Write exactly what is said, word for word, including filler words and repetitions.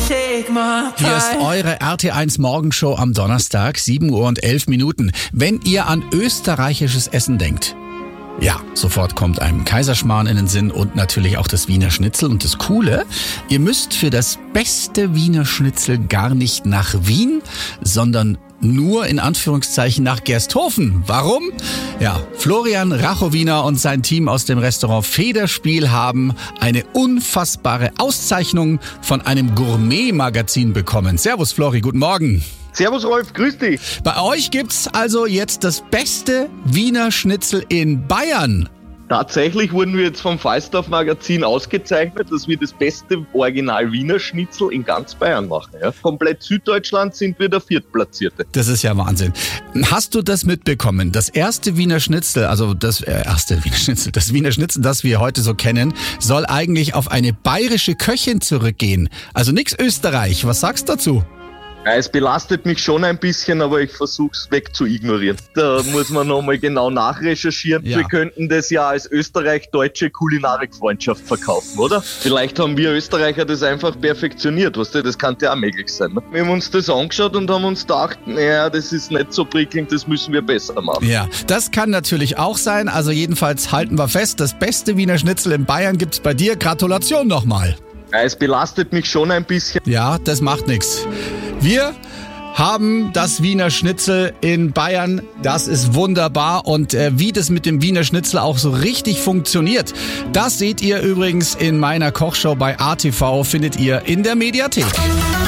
Hier ist eure R T eins Morgenshow am Donnerstag, sieben Uhr und elf Minuten. Wenn ihr an österreichisches Essen denkt, ja, sofort kommt einem Kaiserschmarrn in den Sinn und natürlich auch das Wiener Schnitzel. Und das Coole, ihr müsst für das beste Wiener Schnitzel gar nicht nach Wien, sondern nur in Anführungszeichen nach Gersthofen. Warum? Ja, Florian Rachowiner und sein Team aus dem Restaurant Federspiel haben eine unfassbare Auszeichnung von einem Gourmet-Magazin bekommen. Servus Flori, guten Morgen. Servus Rolf, grüß dich. Bei euch gibt's also jetzt das beste Wiener Schnitzel in Bayern. Tatsächlich wurden wir jetzt vom Falstaff Magazin ausgezeichnet, dass wir das beste Original Wiener Schnitzel in ganz Bayern machen. Ja. Komplett Süddeutschland sind wir der Viertplatzierte. Das ist ja Wahnsinn. Hast du das mitbekommen? Das erste Wiener Schnitzel, also das äh, erste Wiener Schnitzel, das Wiener Schnitzel, das wir heute so kennen, soll eigentlich auf eine bayerische Köchin zurückgehen. Also nix Österreich. Was sagst du dazu? Ja, es belastet mich schon ein bisschen, aber ich versuche es weg zu ignorieren. Da muss man nochmal genau nachrecherchieren. Ja. Wir könnten das ja als österreich-deutsche Kulinarikfreundschaft verkaufen, oder? Vielleicht haben wir Österreicher das einfach perfektioniert, weißt du? Das kann ja auch möglich sein. Ne? Wir haben uns das angeschaut und haben uns gedacht, naja, das ist nicht so prickelnd, das müssen wir besser machen. Ja, das kann natürlich auch sein. Also jedenfalls halten wir fest, das beste Wiener Schnitzel in Bayern gibt's bei dir. Gratulation nochmal. Ja, es belastet mich schon ein bisschen. Ja, das macht nichts. Wir haben das Wiener Schnitzel in Bayern. Das ist wunderbar. Und äh, wie das mit dem Wiener Schnitzel auch so richtig funktioniert, das seht ihr übrigens in meiner Kochshow bei A T V, findet ihr in der Mediathek.